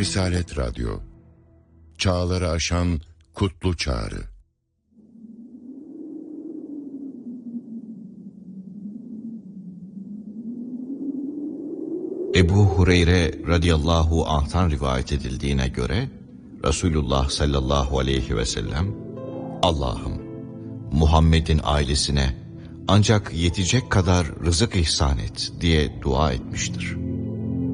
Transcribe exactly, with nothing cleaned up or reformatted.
Risalet Radyo, çağları aşan kutlu çağrı. Ebu Hureyre radıyallahu anh'tan rivayet edildiğine göre Resulullah sallallahu aleyhi ve sellem, Allah'ım Muhammed'in ailesine ancak yetecek kadar rızık ihsan et diye dua etmiştir.